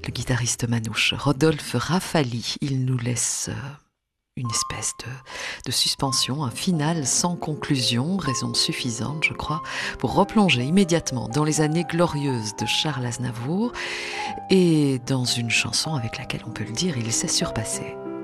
le guitariste manouche Rodolphe Rafali. Il nous laisse une espèce de suspension, un final sans conclusion, raison suffisante, je crois, pour replonger immédiatement dans les années glorieuses de Charles Aznavour et dans une chanson avec laquelle on peut le dire, il s'est surpassé.